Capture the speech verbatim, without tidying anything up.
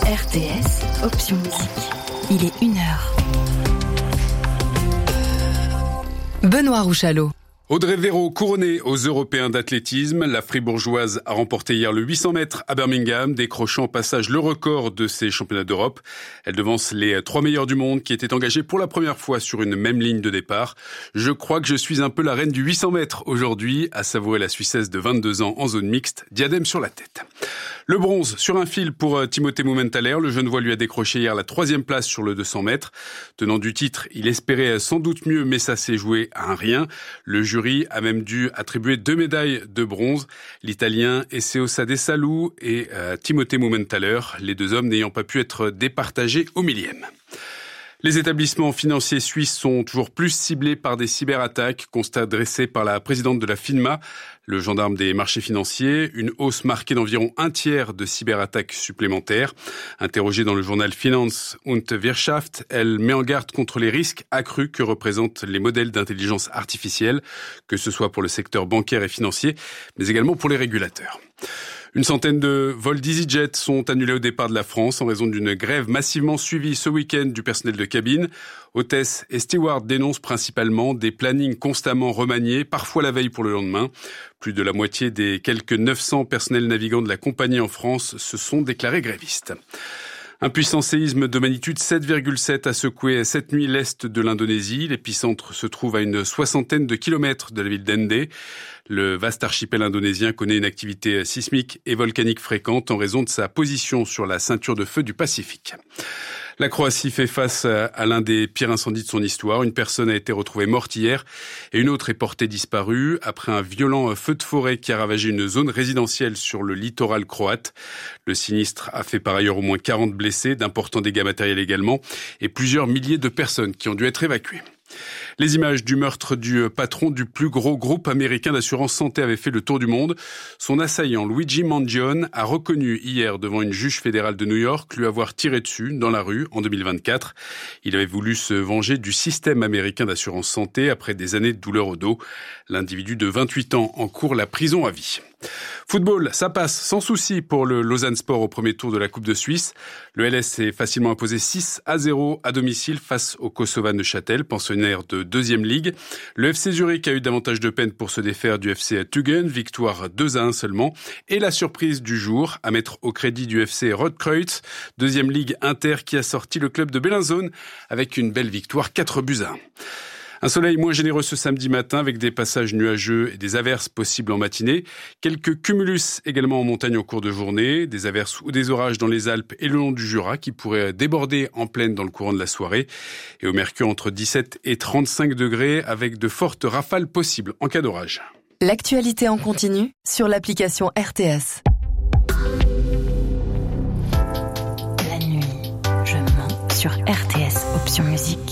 R T S, option musique. Il est une heure. Benoît Rouchalot. Audrey Véro, couronnée aux Européens d'athlétisme, la Fribourgeoise a remporté hier le huit cents mètres à Birmingham, décrochant au passage le record de ces championnats d'Europe. Elle devance les trois meilleurs du monde qui étaient engagés pour la première fois sur une même ligne de départ. Je crois que je suis un peu la reine du huit cents mètres aujourd'hui, a savouré la Suissesse de vingt-deux ans en zone mixte, diadème sur la tête. Le bronze sur un fil pour Timothée Mumenthaler. Le Genevois lui a décroché hier la troisième place sur le deux cents mètres. Tenant du titre, il espérait sans doute mieux, mais ça s'est joué à un rien. Le jury a même dû attribuer deux médailles de bronze. L'Italien Esseo Sadesalou et euh, Timothée Mumenthaler, les deux hommes n'ayant pas pu être départagés au millième. Les établissements financiers suisses sont toujours plus ciblés par des cyberattaques, constat dressé par la présidente de la FINMA, le gendarme des marchés financiers, une hausse marquée d'environ un tiers de cyberattaques supplémentaires. Interrogée dans le journal Finanz und Wirtschaft, elle met en garde contre les risques accrus que représentent les modèles d'intelligence artificielle, que ce soit pour le secteur bancaire et financier, mais également pour les régulateurs. Une centaine de vols d'EasyJet sont annulés au départ de la France en raison d'une grève massivement suivie ce week-end du personnel de cabine. Hôtesses et stewards dénoncent principalement des plannings constamment remaniés, parfois la veille pour le lendemain. Plus de la moitié des quelques neuf cents personnels navigants de la compagnie en France se sont déclarés grévistes. Un puissant séisme de magnitude sept virgule sept a secoué cette nuit l'est de l'Indonésie. L'épicentre se trouve à une soixantaine de kilomètres de la ville d'Ende. Le vaste archipel indonésien connaît une activité sismique et volcanique fréquente en raison de sa position sur la ceinture de feu du Pacifique. La Croatie fait face à l'un des pires incendies de son histoire. Une personne a été retrouvée morte hier et une autre est portée disparue après un violent feu de forêt qui a ravagé une zone résidentielle sur le littoral croate. Le sinistre a fait par ailleurs au moins quarante blessés, d'importants dégâts matériels également et plusieurs milliers de personnes qui ont dû être évacuées. Les images du meurtre du patron du plus gros groupe américain d'assurance santé avaient fait le tour du monde. Son assaillant, Luigi Mangione, a reconnu hier devant une juge fédérale de New York lui avoir tiré dessus dans la rue en deux mille vingt-quatre. Il avait voulu se venger du système américain d'assurance santé après des années de douleur au dos. L'individu de vingt-huit ans encourt la prison à vie. Football, ça passe sans souci pour le Lausanne Sport au premier tour de la Coupe de Suisse. Le L S s'est facilement imposé six à zéro à domicile face au Kosovan de Châtel, pensionnaire de deuxième ligue. Le F C Zurich a eu davantage de peine pour se défaire du F C Tügen, victoire deux à un seulement. Et la surprise du jour, à mettre au crédit du F C Rotkreuz, deuxième ligue Inter qui a sorti le club de Bellinzone avec une belle victoire quatre buts à un. Un soleil moins généreux ce samedi matin avec des passages nuageux et des averses possibles en matinée. Quelques cumulus également en montagne au cours de journée. Des averses ou des orages dans les Alpes et le long du Jura qui pourraient déborder en pleine dans le courant de la soirée. Et au mercure entre dix-sept et trente-cinq degrés avec de fortes rafales possibles en cas d'orage. L'actualité en continu sur l'application R T S. La nuit, je mens sur R T S, option musique.